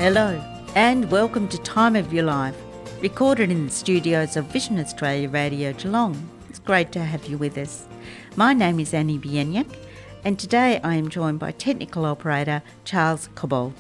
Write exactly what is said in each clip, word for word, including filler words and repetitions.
Hello, and welcome to Time of Your Life, recorded in the studios of Vision Australia Radio Geelong. It's great to have you with us. My name is Annie Bieniak, and today I am joined by technical operator Charles Cobbold.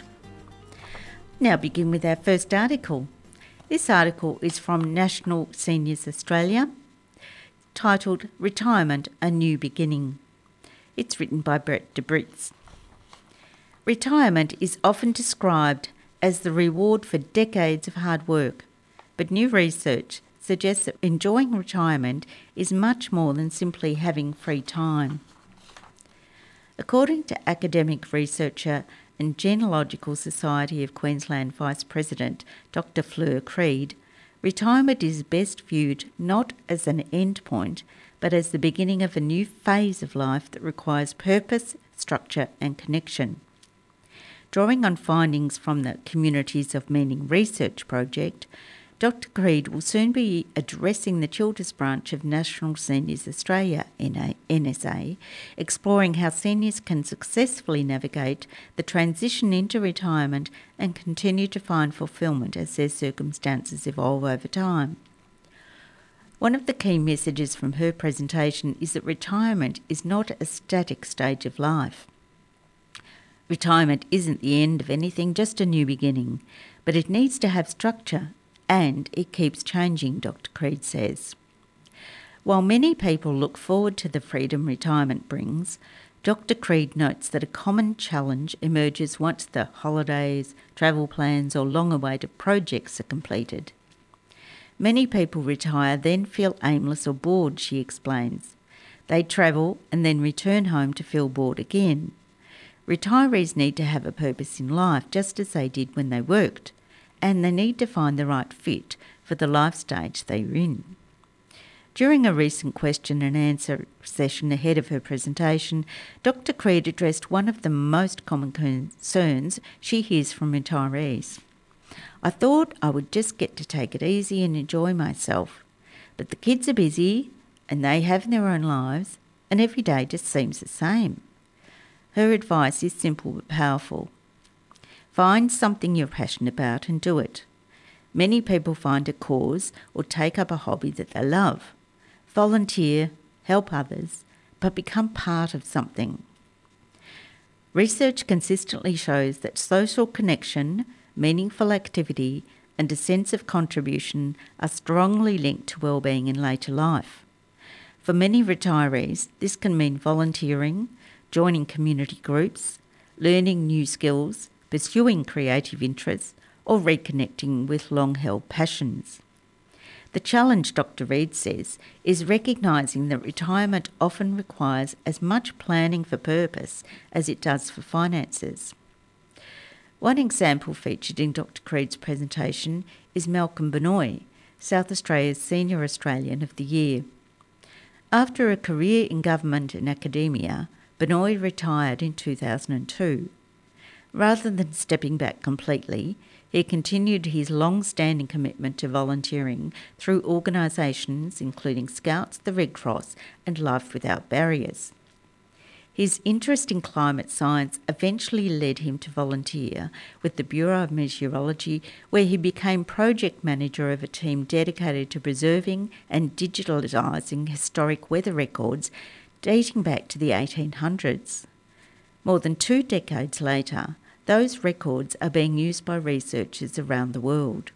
Now begin with our first article. This article is from National Seniors Australia, titled Retirement, A New Beginning. It's written by Brett de Brits. Retirement is often described as the reward for decades of hard work, but new research suggests that enjoying retirement is much more than simply having free time. According to academic researcher and Genealogical Society of Queensland Vice President Doctor Fleur Creed, retirement is best viewed not as an end point, but as the beginning of a new phase of life that requires purpose, structure and connection. Drawing on findings from the Communities of Meaning research project, Doctor Creed will soon be addressing the Childers branch of National Seniors Australia, N S A, exploring how seniors can successfully navigate the transition into retirement and continue to find fulfilment as their circumstances evolve over time. One of the key messages from her presentation is that retirement is not a static stage of life. Retirement isn't the end of anything, just a new beginning, but it needs to have structure and it keeps changing, Doctor Creed says. While many people look forward to the freedom retirement brings, Doctor Creed notes that a common challenge emerges once the holidays, travel plans or long-awaited projects are completed. Many people retire, then feel aimless or bored, she explains. They travel and then return home to feel bored again. Retirees need to have a purpose in life, just as they did when they worked, and they need to find the right fit for the life stage they are in. During a recent question and answer session ahead of her presentation, Doctor Creed addressed one of the most common concerns she hears from retirees. I thought I would just get to take it easy and enjoy myself, but the kids are busy and they have their own lives, and every day just seems the same. Her advice is simple but powerful. Find something you're passionate about and do it. Many people find a cause or take up a hobby that they love. Volunteer, help others, but become part of something. Research consistently shows that social connection, meaningful activity, and a sense of contribution are strongly linked to well-being in later life. For many retirees, this can mean volunteering, joining community groups, learning new skills, pursuing creative interests, or reconnecting with long-held passions. The challenge, Doctor Reid says, is recognising that retirement often requires as much planning for purpose as it does for finances. One example featured in Doctor Creed's presentation is Malcolm Benoit, South Australia's Senior Australian of the Year. After a career in government and academia, Benoit retired in two thousand two. Rather than stepping back completely, he continued his long-standing commitment to volunteering through organisations including Scouts, the Red Cross and Life Without Barriers. His interest in climate science eventually led him to volunteer with the Bureau of Meteorology, where he became project manager of a team dedicated to preserving and digitalising historic weather records dating back to the eighteen hundreds. More than two decades later, those records are being used by researchers around the world.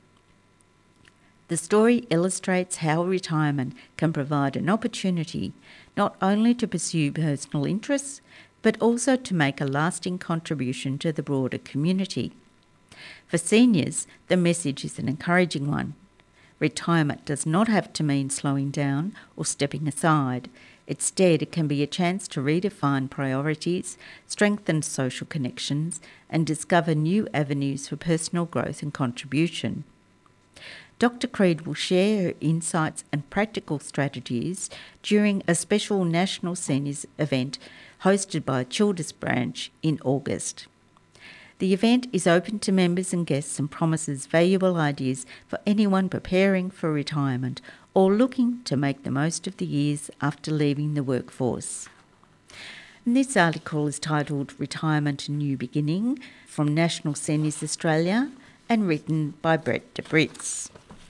The story illustrates how retirement can provide an opportunity not only to pursue personal interests, but also to make a lasting contribution to the broader community. For seniors, the message is an encouraging one. Retirement does not have to mean slowing down or stepping aside. Instead, it can be a chance to redefine priorities, strengthen social connections, and discover new avenues for personal growth and contribution. Doctor Creed will share her insights and practical strategies during a special National Seniors event hosted by Childers branch in August. The event is open to members and guests and promises valuable ideas for anyone preparing for retirement or looking to make the most of the years after leaving the workforce. And this article is titled Retirement: A New Beginning from National Seniors Australia and written by Brett de Brits.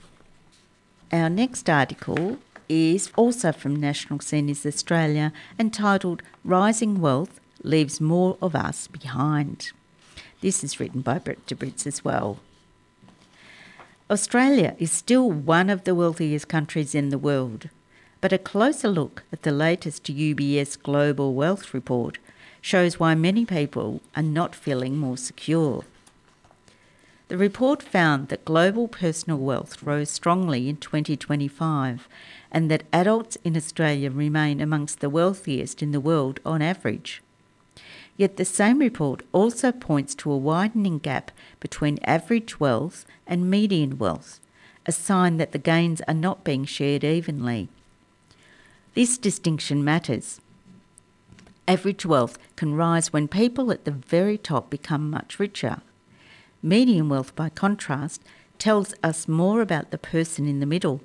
Our next article is also from National Seniors Australia and titled Rising Wealth Leaves More of Us Behind. This is written by Brett de Brits as well. Australia is still one of the wealthiest countries in the world, but a closer look at the latest U B S Global Wealth Report shows why many people are not feeling more secure. The report found that global personal wealth rose strongly in twenty twenty-five and that adults in Australia remain amongst the wealthiest in the world on average. Yet the same report also points to a widening gap between average wealth and median wealth, a sign that the gains are not being shared evenly. This distinction matters. Average wealth can rise when people at the very top become much richer. Median wealth, by contrast, tells us more about the person in the middle.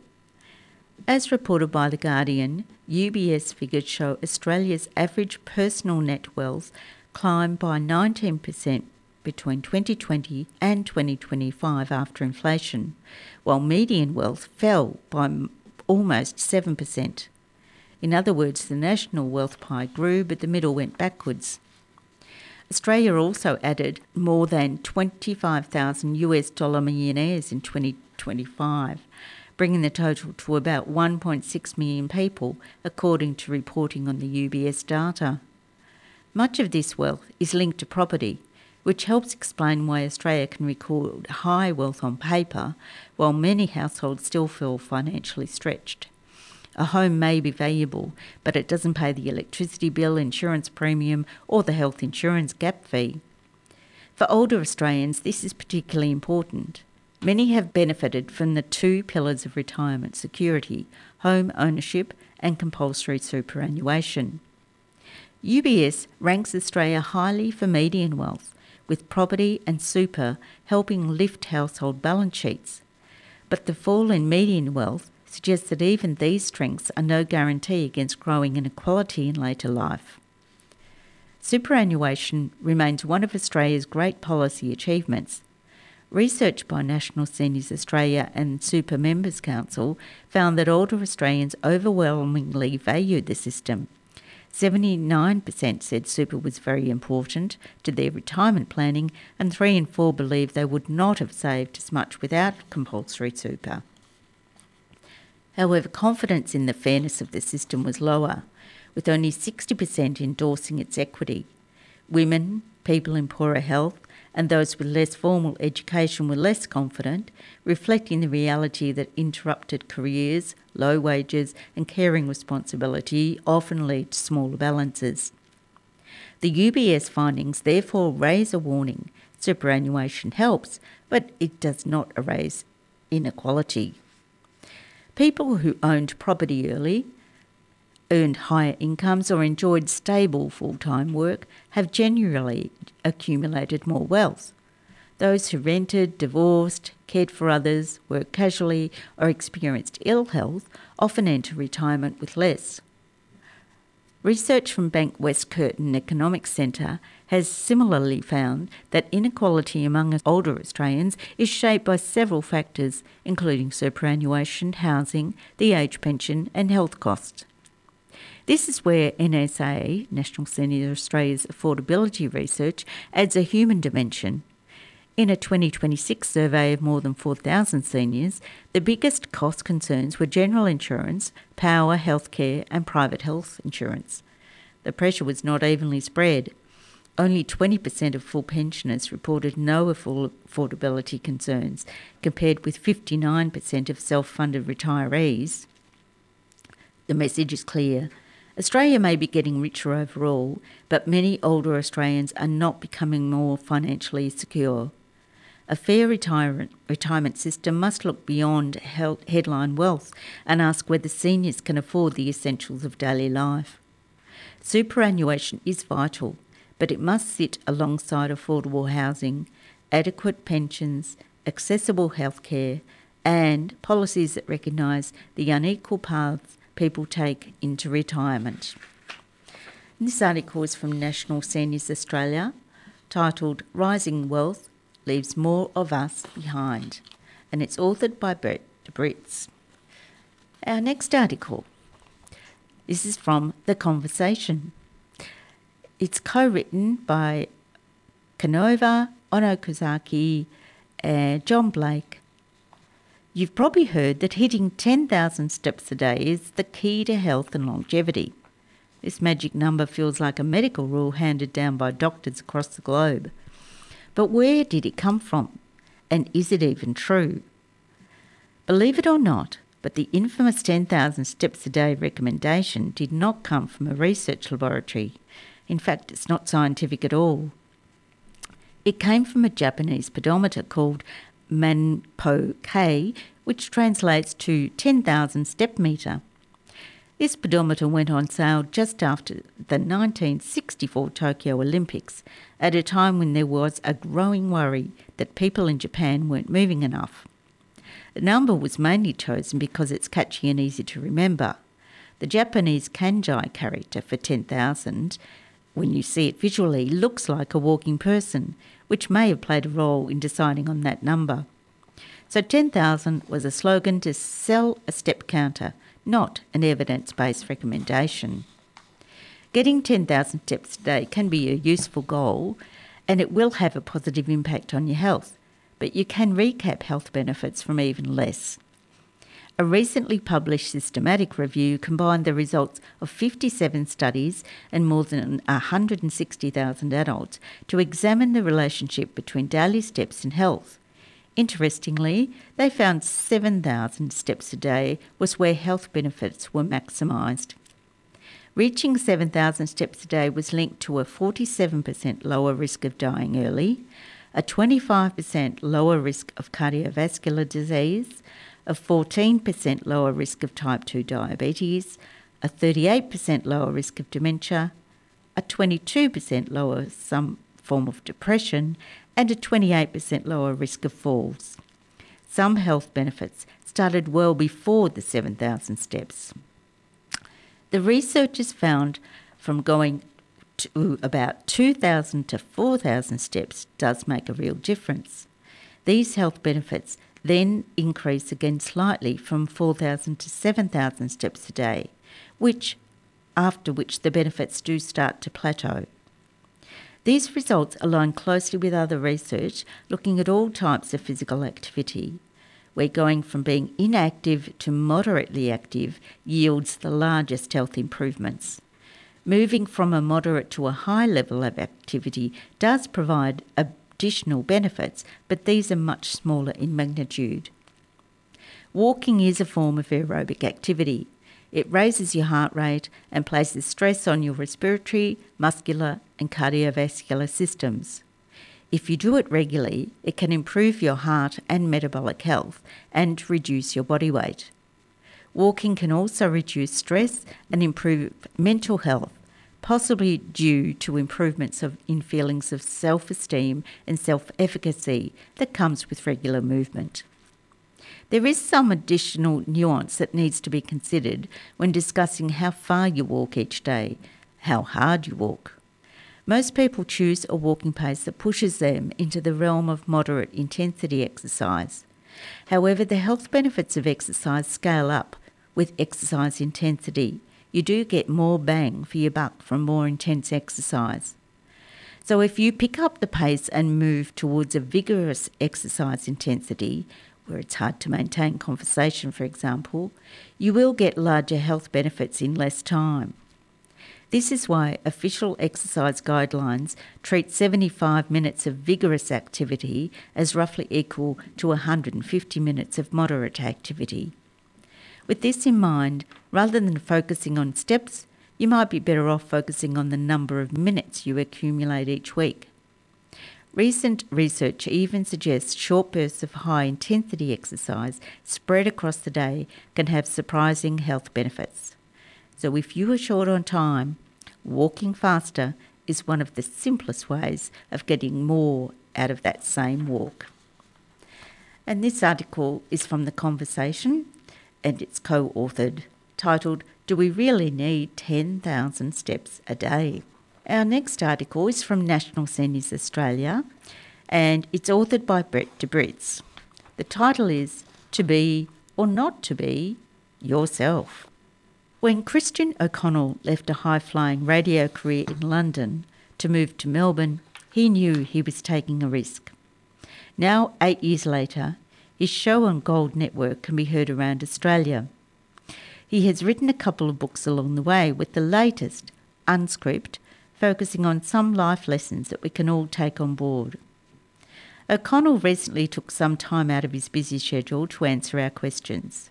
As reported by The Guardian, U B S figures show Australia's average personal net wealth climbed by nineteen percent between twenty twenty and twenty twenty-five after inflation, while median wealth fell by almost seven percent. In other words, the national wealth pie grew, but the middle went backwards. Australia also added more than twenty-five thousand U S dollar millionaires in twenty twenty-five, bringing the total to about one point six million people, according to reporting on the U B S data. Much of this wealth is linked to property, which helps explain why Australia can record high wealth on paper, while many households still feel financially stretched. A home may be valuable, but it doesn't pay the electricity bill, insurance premium, or the health insurance gap fee. For older Australians, this is particularly important. Many have benefited from the two pillars of retirement security: home ownership and compulsory superannuation. U B S ranks Australia highly for median wealth, with property and super helping lift household balance sheets. But the fall in median wealth suggests that even these strengths are no guarantee against growing inequality in later life. Superannuation remains one of Australia's great policy achievements. Research by National Seniors Australia and Super Members Council found that older Australians overwhelmingly valued the system. seventy-nine percent said super was very important to their retirement planning, and three in four believed they would not have saved as much without compulsory super. However, confidence in the fairness of the system was lower, with only sixty percent endorsing its equity. Women, people in poorer health, and those with less formal education were less confident, reflecting the reality that interrupted careers, low wages and caring responsibility often lead to smaller balances. The U B S findings therefore raise a warning. Superannuation helps, but it does not erase inequality. People who owned property early, earned higher incomes or enjoyed stable full-time work have generally accumulated more wealth. Those who rented, divorced, cared for others, worked casually or experienced ill health often enter retirement with less. Research from Bank West Curtin Economics Centre has similarly found that inequality among older Australians is shaped by several factors, including superannuation, housing, the age pension and health costs. This is where N S A, National Seniors Australia's affordability research, adds a human dimension. In a twenty twenty-six survey of more than four thousand seniors, the biggest cost concerns were general insurance, power, healthcare and private health insurance. The pressure was not evenly spread. Only twenty percent of full pensioners reported no affordability concerns, compared with fifty-nine percent of self-funded retirees. The message is clear. Australia may be getting richer overall, but many older Australians are not becoming more financially secure. A fair retirement, retirement system must look beyond health, headline wealth and ask whether seniors can afford the essentials of daily life. Superannuation is vital, but it must sit alongside affordable housing, adequate pensions, accessible healthcare, and policies that recognise the unequal paths people take into retirement. This article is from National Seniors Australia, titled Rising Wealth Leaves More of Us Behind, and it's authored by Brett de Brits. Our next article, this is from The Conversation. It's co-written by Canova, Ono Kozaki, and John Blake. You've probably heard that hitting ten thousand steps a day is the key to health and longevity. This magic number feels like a medical rule handed down by doctors across the globe. But where did it come from? And is it even true? Believe it or not, but the infamous ten thousand steps a day recommendation did not come from a research laboratory. In fact, it's not scientific at all. It came from a Japanese pedometer called Manpo-K, which translates to ten thousand step meter. This pedometer went on sale just after the nineteen sixty-four Tokyo Olympics, at a time when there was a growing worry that people in Japan weren't moving enough. The number was mainly chosen because it's catchy and easy to remember. The Japanese kanji character for ten thousand, when you see it visually, looks like a walking person, which may have played a role in deciding on that number. So ten thousand was a slogan to sell a step counter, not an evidence-based recommendation. Getting ten thousand steps a day can be a useful goal, and it will have a positive impact on your health, but you can recap health benefits from even less. A recently published systematic review combined the results of fifty-seven studies and more than one hundred sixty thousand adults to examine the relationship between daily steps and health. Interestingly, they found seven thousand steps a day was where health benefits were maximised. Reaching seven thousand steps a day was linked to a forty-seven percent lower risk of dying early, a twenty-five percent lower risk of cardiovascular disease, a fourteen percent lower risk of type two diabetes, a thirty-eight percent lower risk of dementia, a twenty-two percent lower some form of depression, and a twenty-eight percent lower risk of falls. Some health benefits started well before the seven thousand steps. The researchers found from going to about two thousand to four thousand steps does make a real difference. These health benefits then increase again slightly from four thousand to seven thousand steps a day, which, after which the benefits do start to plateau. These results align closely with other research looking at all types of physical activity, where going from being inactive to moderately active yields the largest health improvements. Moving from a moderate to a high level of activity does provide additional benefits, but these are much smaller in magnitude. Walking is a form of aerobic activity. It raises your heart rate and places stress on your respiratory, muscular and cardiovascular systems. If you do it regularly, it can improve your heart and metabolic health and reduce your body weight. Walking can also reduce stress and improve mental health, possibly due to improvements of, in feelings of self-esteem and self-efficacy that comes with regular movement. There is some additional nuance that needs to be considered when discussing how far you walk each day, how hard you walk. Most people choose a walking pace that pushes them into the realm of moderate intensity exercise. However, the health benefits of exercise scale up with exercise intensity. You do get more bang for your buck from more intense exercise. So if you pick up the pace and move towards a vigorous exercise intensity, where it's hard to maintain conversation, for example, you will get larger health benefits in less time. This is why official exercise guidelines treat seventy-five minutes of vigorous activity as roughly equal to one hundred fifty minutes of moderate activity. With this in mind, rather than focusing on steps, you might be better off focusing on the number of minutes you accumulate each week. Recent research even suggests short bursts of high-intensity exercise spread across the day can have surprising health benefits. So if you are short on time, walking faster is one of the simplest ways of getting more out of that same walk. And this article is from The Conversation, and it's co-authored, titled Do we really need ten thousand steps a day? Our next article is from National Seniors Australia, and it's authored by Brett de Britz. The title is To Be or Not to Be Yourself. When Christian O'Connell left a high-flying radio career in London to move to Melbourne, he knew he was taking a risk. Now, eight years later, his show on Gold Network can be heard around Australia. He has written a couple of books along the way, with the latest, Unscript, focusing on some life lessons that we can all take on board. O'Connell recently took some time out of his busy schedule to answer our questions.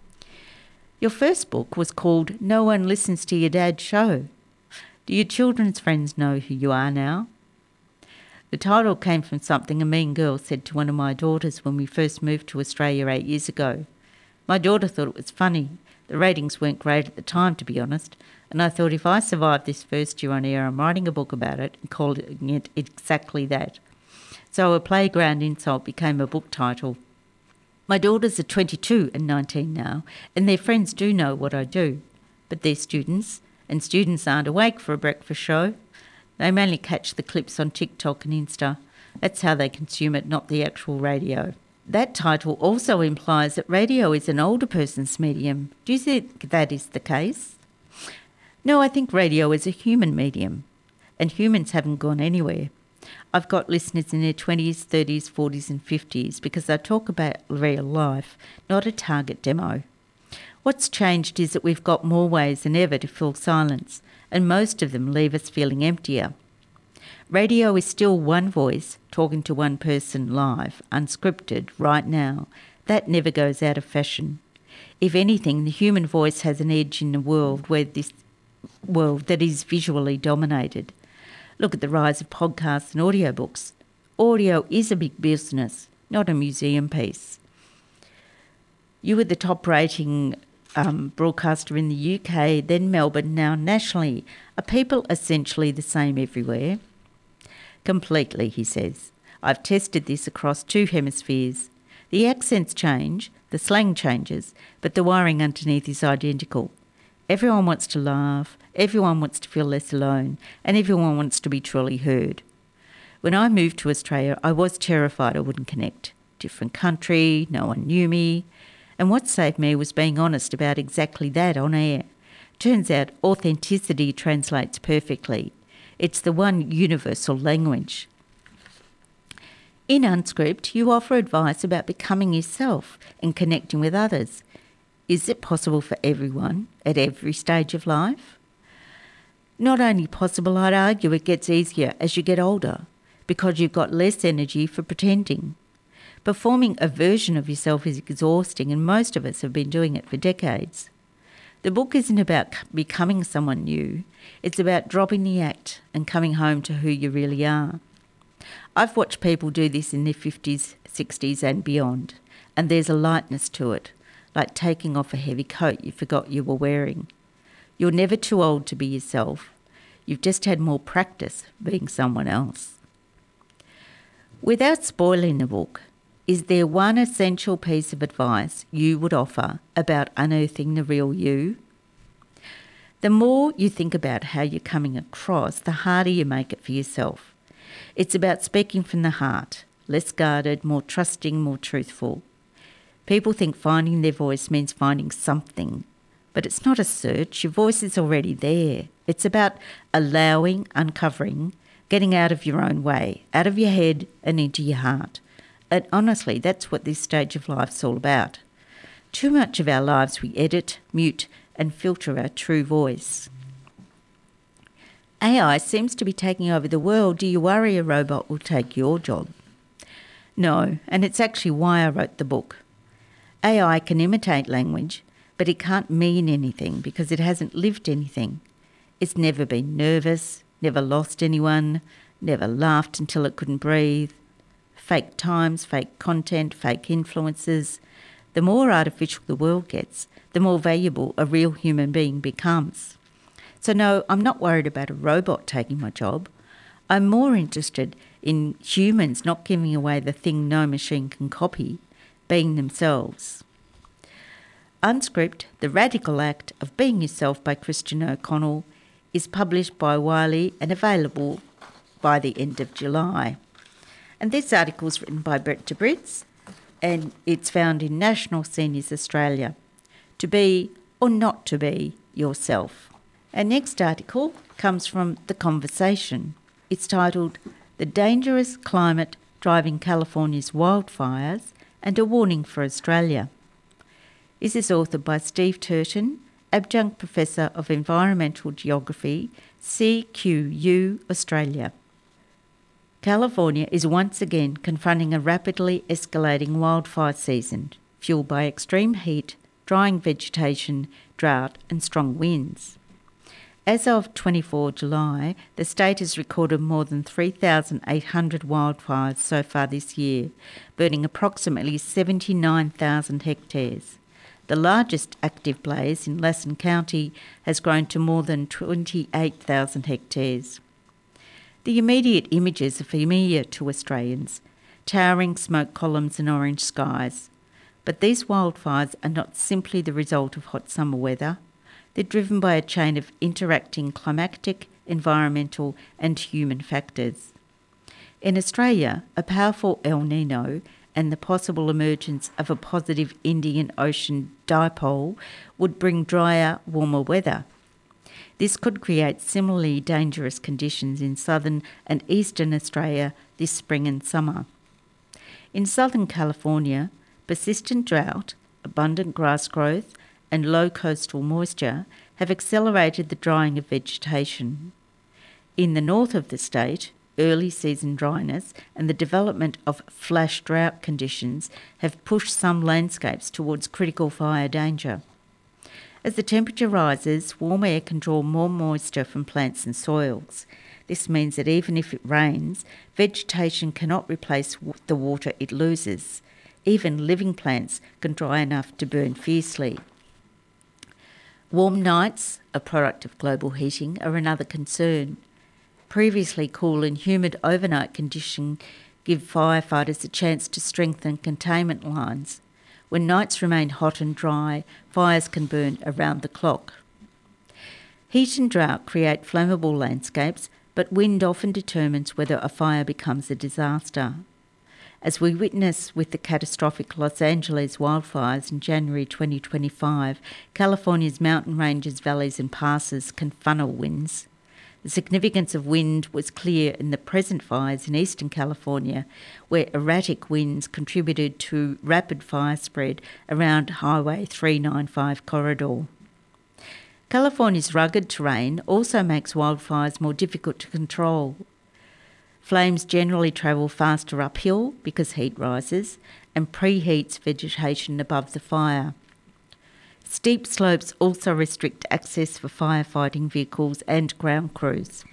Your first book was called No One Listens to Your Dad's Show. Do your children's friends know who you are now? The title came from something a mean girl said to one of my daughters when we first moved to Australia eight years ago. My daughter thought it was funny. The ratings weren't great at the time, to be honest, and I thought if I survived this first year on air, I'm writing a book about it and calling it exactly that. So a playground insult became a book title. My daughters are twenty-two and nineteen now, and their friends do know what I do. But they're students, and students aren't awake for a breakfast show. They mainly catch the clips on TikTok and Insta. That's how they consume it, not the actual radio. That title also implies that radio is an older person's medium. Do you think that is the case? No, I think radio is a human medium, and humans haven't gone anywhere. I've got listeners in their twenties, thirties, forties and fifties because I talk about real life, not a target demo. What's changed is that we've got more ways than ever to fill silence, and most of them leave us feeling emptier. Radio is still one voice talking to one person live, unscripted, right now. That never goes out of fashion. If anything, the human voice has an edge in a world where this world that is visually dominated. Look at the rise of podcasts and audiobooks. Audio is a big business, not a museum piece. You were the top rating um, broadcaster in the U K, then Melbourne, now nationally. Are people essentially the same everywhere? Completely, he says. I've tested this across two hemispheres. The accents change, the slang changes, but the wiring underneath is identical. Everyone wants to laugh, everyone wants to feel less alone, and everyone wants to be truly heard. When I moved to Australia, I was terrified I wouldn't connect. Different country, no one knew me. And what saved me was being honest about exactly that on air. Turns out authenticity translates perfectly. It's the one universal language. In Unscript, you offer advice about becoming yourself and connecting with others. Is it possible for everyone at every stage of life? Not only possible, I'd argue it gets easier as you get older because you've got less energy for pretending. Performing a version of yourself is exhausting, and most of us have been doing it for decades. The book isn't about becoming someone new. It's about dropping the act and coming home to who you really are. I've watched people do this in their fifties, sixties and beyond, and there's a lightness to it, like taking off a heavy coat you forgot you were wearing. You're never too old to be yourself. You've just had more practice being someone else. Without spoiling the book, is there one essential piece of advice you would offer about unearthing the real you? The more you think about how you're coming across, the harder you make it for yourself. It's about speaking from the heart, less guarded, more trusting, more truthful. People think finding their voice means finding something, but it's not a search. Your voice is already there. It's about allowing, uncovering, getting out of your own way, out of your head and into your heart. And honestly, that's what this stage of life's all about. Too much of our lives we edit, mute and filter our true voice. A I seems to be taking over the world. Do you worry a robot will take your job? No, and it's actually why I wrote the book. A I can imitate language, but it can't mean anything because it hasn't lived anything. It's never been nervous, never lost anyone, never laughed until it couldn't breathe. Fake times, fake content, fake influences. The more artificial the world gets, the more valuable a real human being becomes. So no, I'm not worried about a robot taking my job. I'm more interested in humans not giving away the thing no machine can copy, being themselves. Unscript, The Radical Act of Being Yourself by Christian O'Connell, is published by Wiley and available by the end of July. And this article is written by Brett de Britz, and it's found in National Seniors Australia. To be or not to be yourself. Our next article comes from The Conversation. It's titled The Dangerous Climate Driving California's Wildfires and a Warning for Australia. This is authored by Steve Turton, Adjunct Professor of Environmental Geography, C Q U, Australia. California is once again confronting a rapidly escalating wildfire season, fueled by extreme heat, drying vegetation, drought and strong winds. As of the twenty-fourth of July, the state has recorded more than three thousand eight hundred wildfires so far this year, burning approximately seventy-nine thousand hectares. The largest active blaze in Lassen County has grown to more than twenty-eight thousand hectares. The immediate images are familiar to Australians, towering smoke columns and orange skies. But these wildfires are not simply the result of hot summer weather. They're driven by a chain of interacting climatic, environmental and human factors. In Australia, a powerful El Nino and the possible emergence of a positive Indian Ocean dipole would bring drier, warmer weather. This could create similarly dangerous conditions in southern and eastern Australia this spring and summer. In southern California, persistent drought, abundant grass growth and low coastal moisture have accelerated the drying of vegetation. In the north of the state, early season dryness and the development of flash drought conditions have pushed some landscapes towards critical fire danger. As the temperature rises, warm air can draw more moisture from plants and soils. This means that even if it rains, vegetation cannot replace the water it loses. Even living plants can dry enough to burn fiercely. Warm nights, a product of global heating, are another concern. Previously cool and humid overnight conditions give firefighters a chance to strengthen containment lines. When nights remain hot and dry, fires can burn around the clock. Heat and drought create flammable landscapes, but wind often determines whether a fire becomes a disaster. As we witness with the catastrophic Los Angeles wildfires in January twenty twenty-five, California's mountain ranges, valleys and passes can funnel winds. The significance of wind was clear in the present fires in eastern California, where erratic winds contributed to rapid fire spread around Highway three ninety-five corridor. California's rugged terrain also makes wildfires more difficult to control. Flames generally travel faster uphill because heat rises and preheats vegetation above the fire. Steep slopes also restrict access for firefighting vehicles and ground crews.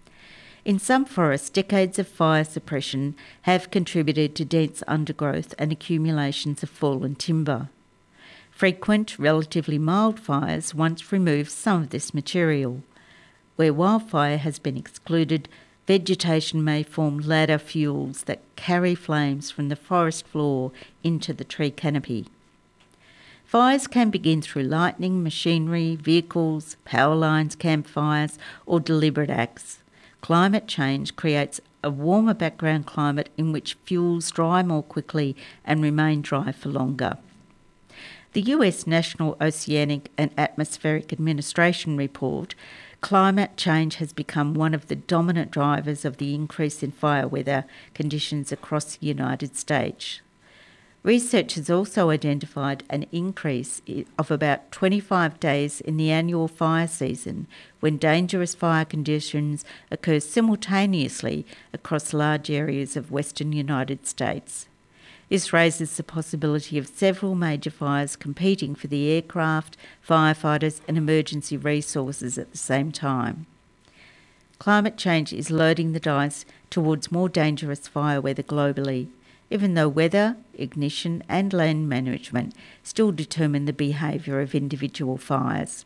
In some forests, decades of fire suppression have contributed to dense undergrowth and accumulations of fallen timber. Frequent, relatively mild fires once removed some of this material. Where wildfire has been excluded, vegetation may form ladder fuels that carry flames from the forest floor into the tree canopy. Fires can begin through lightning, machinery, vehicles, power lines, campfires, or deliberate acts. Climate change creates a warmer background climate in which fuels dry more quickly and remain dry for longer. The U S National Oceanic and Atmospheric Administration report, climate change has become one of the dominant drivers of the increase in fire weather conditions across the United States. Research has also identified an increase of about twenty-five days in the annual fire season when dangerous fire conditions occur simultaneously across large areas of western United States. This raises the possibility of several major fires competing for the aircraft, firefighters and emergency resources at the same time. Climate change is loading the dice towards more dangerous fire weather globally, even though weather, ignition and land management still determine the behaviour of individual fires.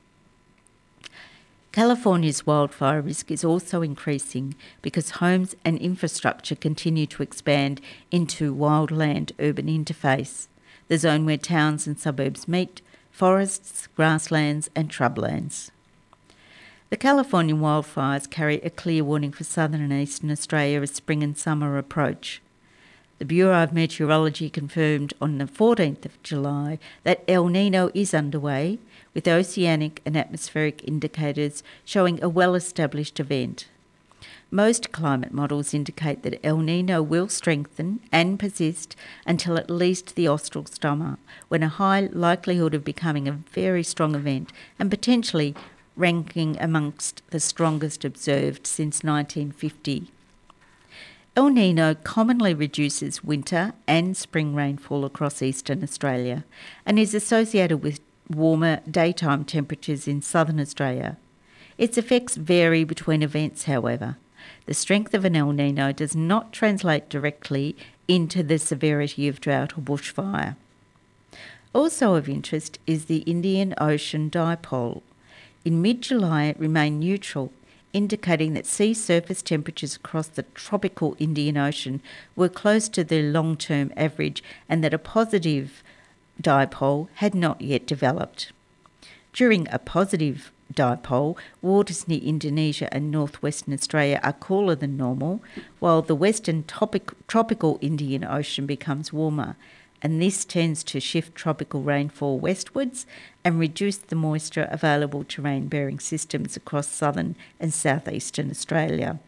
California's wildfire risk is also increasing because homes and infrastructure continue to expand into wildland-urban interface, the zone where towns and suburbs meet, forests, grasslands and shrublands. The California wildfires carry a clear warning for southern and eastern Australia as spring and summer approach. The Bureau of Meteorology confirmed on the fourteenth of July that El Nino is underway, with oceanic and atmospheric indicators showing a well-established event. Most climate models indicate that El Nino will strengthen and persist until at least the austral summer, when a high likelihood of becoming a very strong event and potentially ranking amongst the strongest observed since nineteen fifty. El Nino commonly reduces winter and spring rainfall across eastern Australia and is associated with warmer daytime temperatures in southern Australia. Its effects vary between events, however. The strength of an El Nino does not translate directly into the severity of drought or bushfire. Also of interest is the Indian Ocean dipole. In mid-July it remained neutral, indicating that sea surface temperatures across the tropical Indian Ocean were close to their long-term average and that a positive dipole had not yet developed. During a positive dipole, waters near Indonesia and northwestern Australia are cooler than normal, while the western topic, tropical Indian Ocean becomes warmer, and this tends to shift tropical rainfall westwards and reduce the moisture available to rain-bearing systems across southern and southeastern Australia.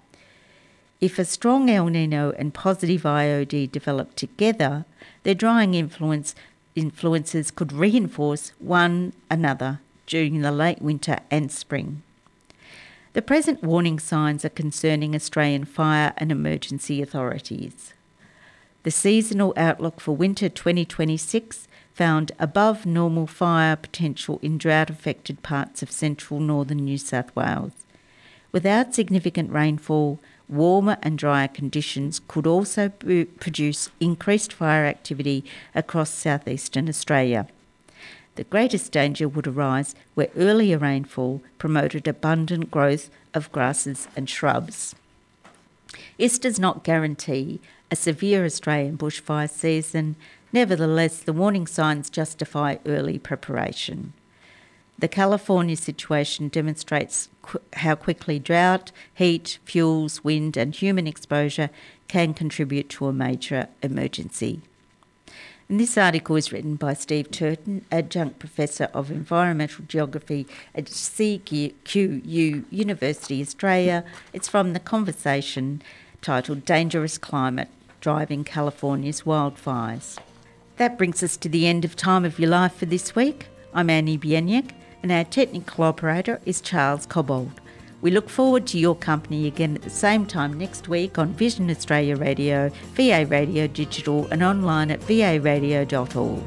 If a strong El Nino and positive I O D develop together, their drying influence, influences could reinforce one another during the late winter and spring. The present warning signs are concerning Australian fire and emergency authorities. The seasonal outlook for winter twenty twenty-six found above normal fire potential in drought-affected parts of central northern New South Wales. Without significant rainfall, warmer and drier conditions could also b- produce increased fire activity across southeastern Australia. The greatest danger would arise where earlier rainfall promoted abundant growth of grasses and shrubs. This does not guarantee a severe Australian bushfire season. Nevertheless, the warning signs justify early preparation. The California situation demonstrates qu- how quickly drought, heat, fuels, wind and human exposure can contribute to a major emergency. And this article is written by Steve Turton, Adjunct Professor of Environmental Geography at C Q U University Australia. It's from The Conversation, titled Dangerous Climate Driving California's Wildfires. That brings us to the end of Time of Your Life for this week. I'm Annie Bieniak, and our technical operator is Charles Cobbold. We look forward to your company again at the same time next week on Vision Australia Radio, V A Radio Digital and online at v a radio dot org.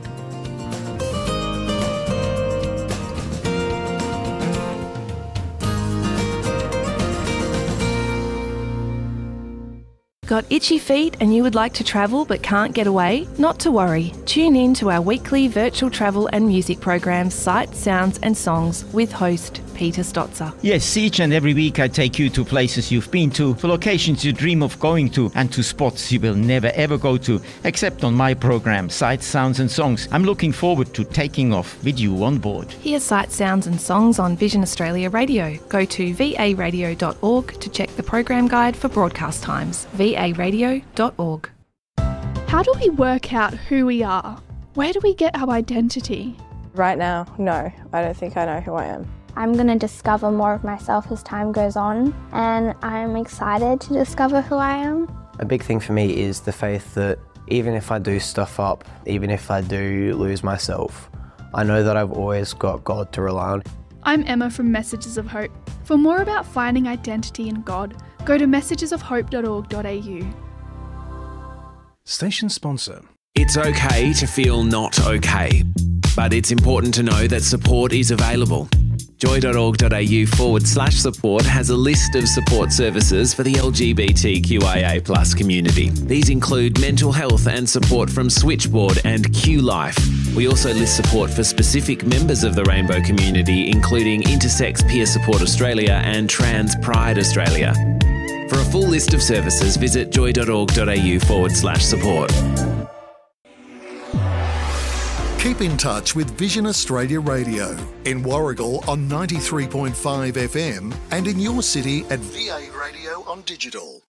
Got itchy feet and you would like to travel but can't get away? Not to worry. Tune in to our weekly virtual travel and music programs, Sights, Sounds and Songs with host Peter Stotzer. Yes, each and every week I take you to places you've been to, for locations you dream of going to, and to spots you will never ever go to, except on my program, Sights, Sounds and Songs. I'm looking forward to taking off with you on board. Hear Sights, Sounds and Songs on Vision Australia Radio. Go to v a radio dot org to check the program guide for broadcast times. v a radio dot org. How do we work out who we are? Where do we get our identity? Right now, no. I don't think I know who I am. I'm going to discover more of myself as time goes on, and I'm excited to discover who I am. A big thing for me is the faith that even if I do stuff up, even if I do lose myself, I know that I've always got God to rely on. I'm Emma from Messages of Hope. For more about finding identity in God, go to messages of hope dot org dot a u. Station sponsor. It's okay to feel not okay, but it's important to know that support is available. joy.org.au forward slash support has a list of support services for the L G B T Q I A plus community. These include mental health and support from Switchboard and Q Life. We also list support for specific members of the rainbow community, including Intersex Peer Support Australia and Trans Pride Australia. For a full list of services, visit joy.org.au forward slash support. Keep in touch with Vision Australia Radio in Warragul on ninety-three point five F M and in your city at V A Radio on digital.